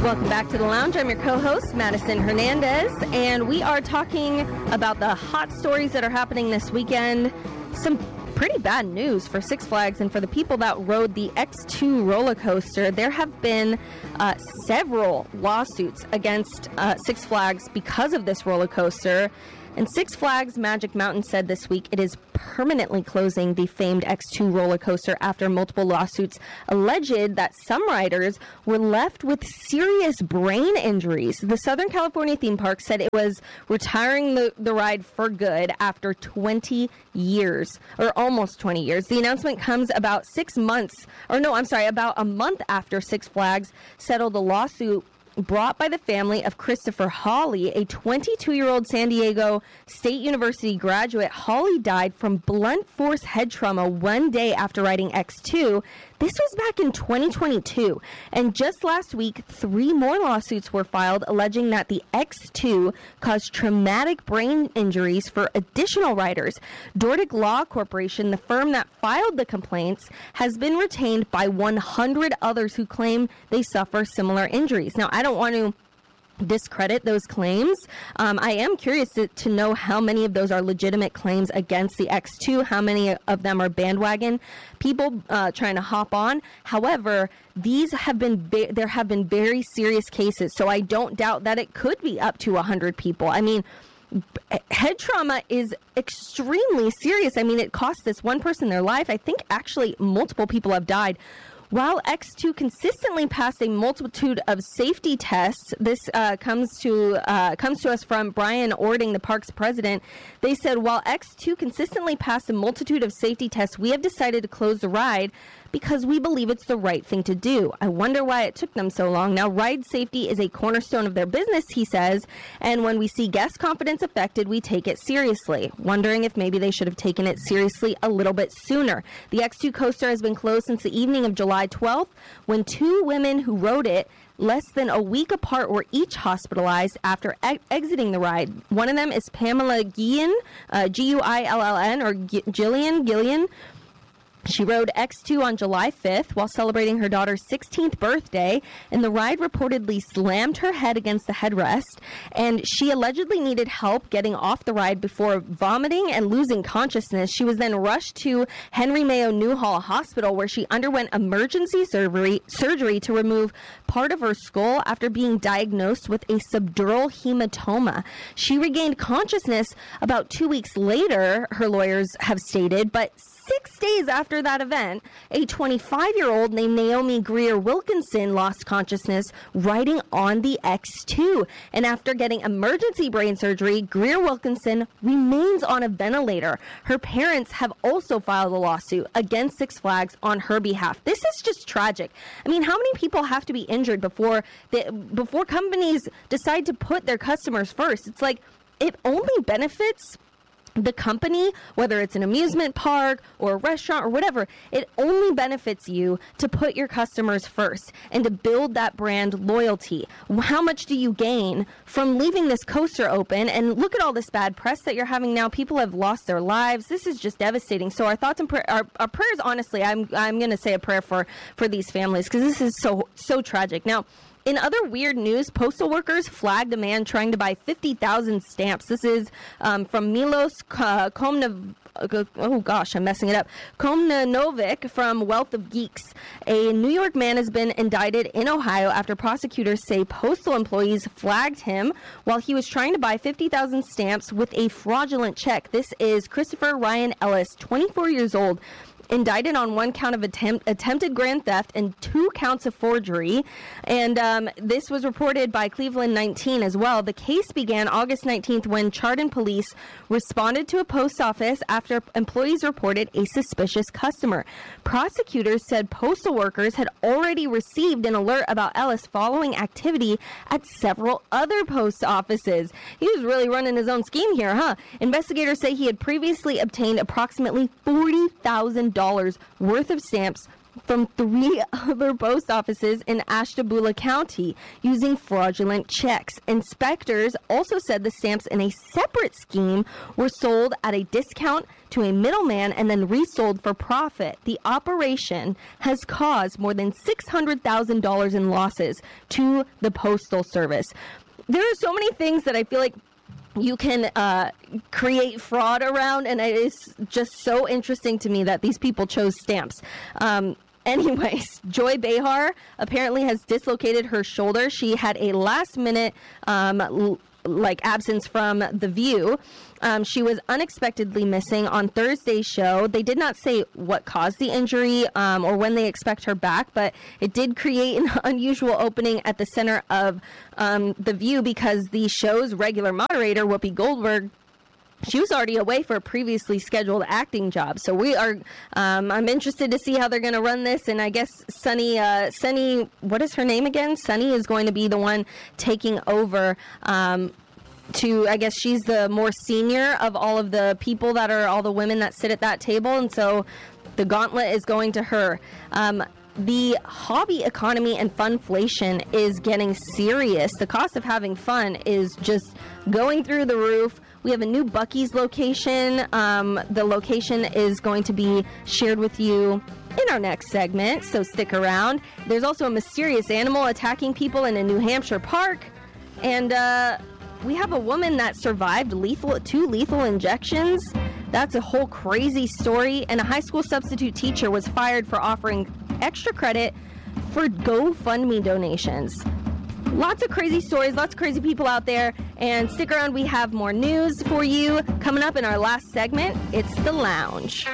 Welcome back to the Lounge. I'm your co-host, Madison Hernandez, and we are talking about the hot stories that are happening this weekend. Some pretty bad news for Six Flags and for the people that rode the X2 roller coaster. There have been several lawsuits against Six Flags because of this roller coaster. And Six Flags Magic Mountain said this week it is permanently closing the famed X2 roller coaster after multiple lawsuits alleged that some riders were left with serious brain injuries. The Southern California theme park said it was retiring the ride for good after 20 years, or almost 20 years. The announcement comes about about a month after Six Flags settled a lawsuit brought by the family of Christopher Hawley, a 22-year-old San Diego State University graduate. Hawley died from blunt force head trauma one day after riding X2. This was back in 2022. And just last week, 3 more lawsuits were filed alleging that the X2 caused traumatic brain injuries for additional riders. Dordic Law Corporation, the firm that filed the complaints, has been retained by 100 others who claim they suffer similar injuries. Now, I don't want to discredit those claims. I am curious to know how many of those are legitimate claims against the X2, how many of them are bandwagon people trying to hop on. However, there have been very serious cases, so I don't doubt that it could be up to 100 people. I mean, head trauma is extremely serious. I mean, it cost this one person their life. I think actually multiple people have died. While X2 consistently passed a multitude of safety tests, this comes to us from Brian Ording, the park's president. They said, while X2 consistently passed a multitude of safety tests, we have decided to close the ride because we believe it's the right thing to do. I wonder why it took them so long. Now, ride safety is a cornerstone of their business, he says, and when we see guest confidence affected, we take it seriously. Wondering if maybe they should have taken it seriously a little bit sooner. The X2 coaster has been closed since the evening of July 12th, when 2 women who rode it less than a week apart were each hospitalized after exiting the ride. One of them is Pamela Guillen, Guilln, or Gillian. She rode X2 on July 5th while celebrating her daughter's 16th birthday, and the ride reportedly slammed her head against the headrest, and she allegedly needed help getting off the ride before vomiting and losing consciousness. She was then rushed to Henry Mayo Newhall Hospital, where she underwent emergency surgery to remove part of her skull after being diagnosed with a subdural hematoma. She regained consciousness about 2 weeks later, her lawyers have stated, but 6 days after that event, a 25-year-old named Naomi Greer Wilkinson lost consciousness riding on the X2. And after getting emergency brain surgery, Greer Wilkinson remains on a ventilator. Her parents have also filed a lawsuit against Six Flags on her behalf. This is just tragic. I mean, how many people have to be injured before companies decide to put their customers first? It's like it only benefits the company, whether it's an amusement park or a restaurant or whatever. It only benefits you to put your customers first and to build that brand loyalty. How much do you gain from leaving this coaster open? And look at all this bad press that you're having now. People have lost their lives. This is just devastating. So our thoughts and our prayers, honestly, I'm going to say a prayer for these families, because this is so tragic. Now, in other weird news, postal workers flagged a man trying to buy 50,000 stamps. This is from Milos Komnenovic from Wealth of Geeks. A New York man has been indicted in Ohio after prosecutors say postal employees flagged him while he was trying to buy 50,000 stamps with a fraudulent check. This is Christopher Ryan Ellis, 24 years old, indicted on 1 count of attempted grand theft and 2 counts of forgery. And this was reported by Cleveland 19 as well. The case began August 19th when Chardon police responded to a post office after employees reported a suspicious customer. Prosecutors said postal workers had already received an alert about Ellis following activity at several other post offices. He was really running his own scheme here, huh? Investigators say he had previously obtained approximately $40,000 worth of stamps from 3 other post offices in Ashtabula County using fraudulent checks. Inspectors also said the stamps in a separate scheme were sold at a discount to a middleman and then resold for profit. The operation has caused more than $600,000 in losses to the Postal Service. There are so many things that I feel like you can create fraud around, and it is just so interesting to me that these people chose stamps. Anyways, Joy Behar apparently has dislocated her shoulder. She had a last-minute absence from The View. She was unexpectedly missing on Thursday's show. They did not say what caused the injury or when they expect her back, but it did create an unusual opening at the center of The View because the show's regular moderator, Whoopi Goldberg, she was already away for a previously scheduled acting job. So we are, I'm interested to see how they're going to run this. And I guess Sunny, what is her name again? Sunny is going to be the one taking over I guess she's the more senior of all of the people that are all the women that sit at that table. And so the gauntlet is going to her. The hobby economy and funflation is getting serious. The cost of having fun is just going through the roof. We have a new Buc-ee's location. The location is going to be shared with you in our next segment, so stick around. There's also a mysterious animal attacking people in a New Hampshire park. And we have a woman that survived two lethal injections. That's a whole crazy story. And a high school substitute teacher was fired for offering extra credit for GoFundMe donations. Lots of crazy stories, lots of crazy people out there. And stick around, we have more news for you. Coming up in our last segment, it's The Lounge.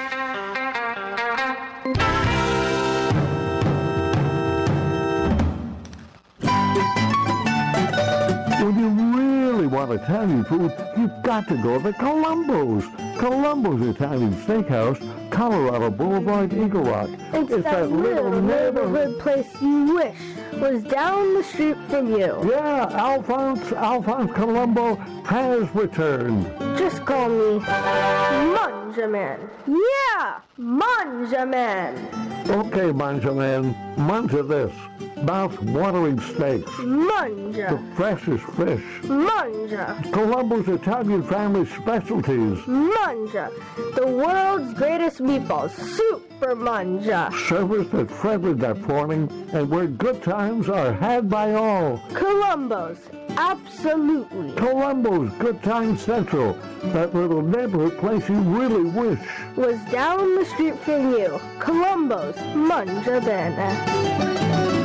When you really want Italian food, you've got to go to Columbo's. Columbo's Italian Steakhouse, Colorado Boulevard, Eagle Rock. It's that little neighborhood place you wish was down the street from you. Yeah, Alphonse Columbo has returned. Just call me Manja Man. Yeah, Manja Man. Okay, Manja Man, manja this. Mouth-watering steaks. Manja. The freshest fish. Manja. Columbo's Italian family specialties. Manja. The world's greatest meatballs. Super Manja. Service that's friendly that morning and where good times are had by all. Columbo's. Absolutely. Columbo's Good Times Central. That little neighborhood place you really wish was down the street from you. Columbo's. Manja Bene.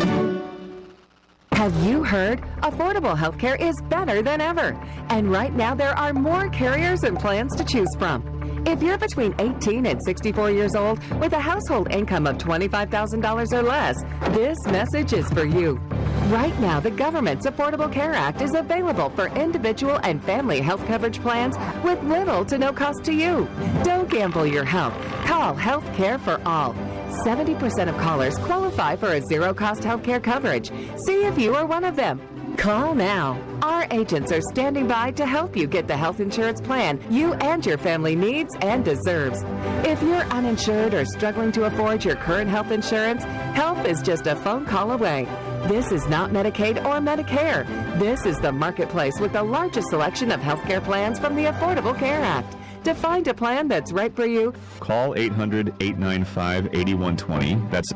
Have you heard? Affordable healthcare is better than ever. And right now there are more carriers and plans to choose from. If you're between 18 and 64 years old with a household income of $25,000 or less, this message is for you. Right now, the government's Affordable Care Act is available for individual and family health coverage plans with little to no cost to you. Don't gamble your health. Call Health Care for All. 70% of callers qualify for a zero-cost healthcare coverage. See if you are one of them. Call now. Our agents are standing by to help you get the health insurance plan you and your family needs and deserves. If you're uninsured or struggling to afford your current health insurance, help is just a phone call away. This is not Medicaid or Medicare. This is the marketplace with the largest selection of healthcare plans from the Affordable Care Act. To find a plan that's right for you, call 800-895-8120. That's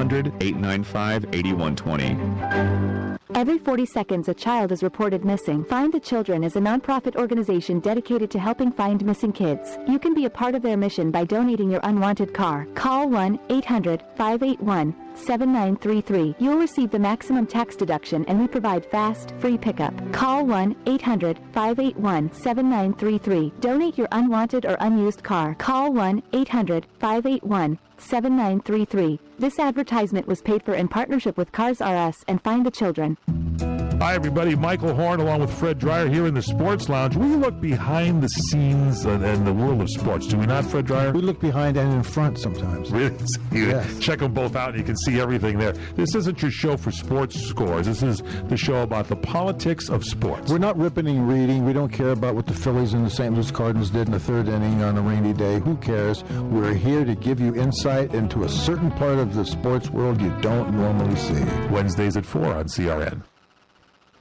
800-895-8120. Every 40 seconds, a child is reported missing. Find the Children is a nonprofit organization dedicated to helping find missing kids. You can be a part of their mission by donating your unwanted car. Call 1-800-581-7933. You'll receive the maximum tax deduction, and we provide fast, free pickup. Call 1-800-581-7933. Donate your unwanted or unused car. Call 1-800-581-7933. This advertisement was paid for in partnership with Cars R Us and Find the Children. Hi, everybody. Michael Horn along with Fred Dreyer here in the Sports Lounge. We look behind the scenes and the world of sports. Do we not, Fred Dreyer? We look behind and in front sometimes. Really? Yes. Check them both out and you can see everything there. This isn't your show for sports scores. This is the show about the politics of sports. We're not ripping and reading. We don't care about what the Phillies and the St. Louis Cardinals did in the third inning on a rainy day. Who cares? We're here to give you insight into a certain part of the sports world you don't normally see. Wednesdays at 4 on CRN.